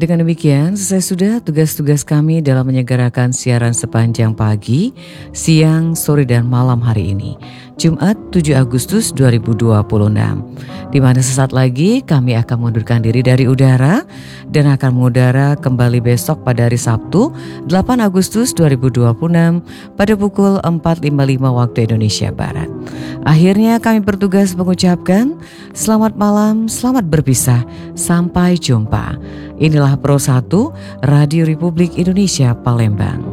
Dengan demikian, selesai sudah tugas-tugas kami dalam menyelenggarakan siaran sepanjang pagi, siang, sore, dan malam hari ini. Jumat 7 Agustus 2026. Di mana sesaat lagi kami akan mengundurkan diri dari udara dan akan mengudara kembali besok pada hari Sabtu 8 Agustus 2026 pada pukul 4.55 waktu Indonesia Barat. Akhirnya kami bertugas mengucapkan selamat malam, selamat berpisah, sampai jumpa. Inilah Pro 1 Radio Republik Indonesia Palembang.